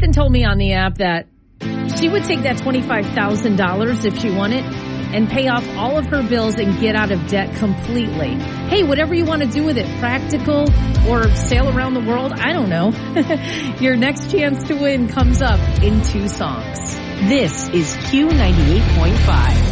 Kristen told me on the app that she would take that $25,000 if she won it and pay off all of her bills and get out of debt completely. Hey, whatever you want to do with it, practical or sail around the world, I don't know. Your next chance to win comes up in 2 songs. This is Q98.5.